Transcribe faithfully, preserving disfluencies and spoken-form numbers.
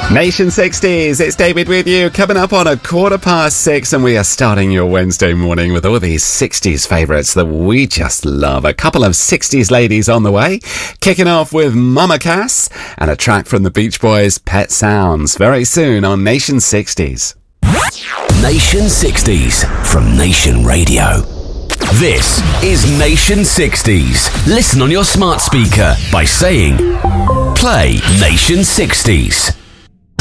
Nation sixties, it's David with you, coming up on a quarter past six, and we are starting your Wednesday morning with all these sixties favourites that we just love. A couple of sixties ladies on the way, kicking off with Mama Cass and a track from the Beach Boys, Pet Sounds, very soon on Nation sixties. Nation sixties from Nation Radio. This is Nation sixties. Listen on your smart speaker by saying, play Nation sixties.